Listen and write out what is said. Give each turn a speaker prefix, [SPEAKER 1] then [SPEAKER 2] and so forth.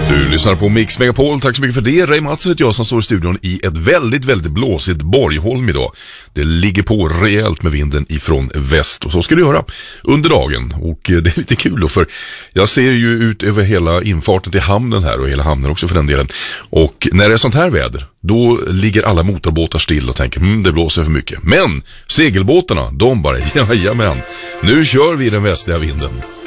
[SPEAKER 1] Du lyssnar på Mix Megapol, tack så mycket för det. Ray Matsen heter jag som står i studion i ett väldigt, väldigt blåsigt Borgholm idag. Det ligger på rejält med vinden ifrån väst och så ska det göra under dagen. Och det är lite kul då, för jag ser ju ut över hela infarten till hamnen här och hela hamnen också för den delen. Och när det är sånt här väder, då ligger alla motorbåtar still och tänker, det blåser för mycket. Men segelbåtarna, de bara, jajamän, nu kör vi den västliga vinden.